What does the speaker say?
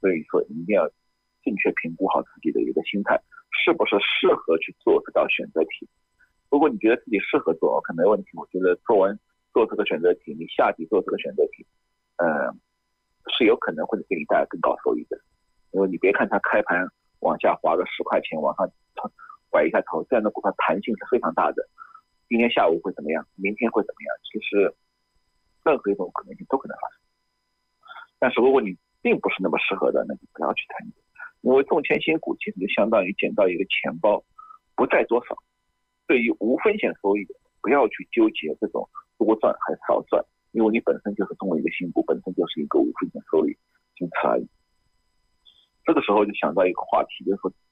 所以说一定要正确评估好自己的一个心态，是不是适合去做这道选择题。如果你觉得自己适合做，OK，没问题。我觉得做这个选择题，你下底做这个选择题，是有可能会给你带来更高收益的。因为你别看它开盘往下滑个10块钱，往上拐一下头，这样的股票弹性是非常大的。今天下午会怎么样？明天会怎么样？其实任何一种可能性都可能发生。但是如果你并不是那么适合的，那就不要去参与。因为重千新股其实就相当于捡到一个钱包，不在多少。对于无风险收益的，不要去纠结这种多赚还是少赚，因为你本身就是中了一个新股，本身就是一个无风险收益，仅此而已。这个时候就想到一个话题，就是说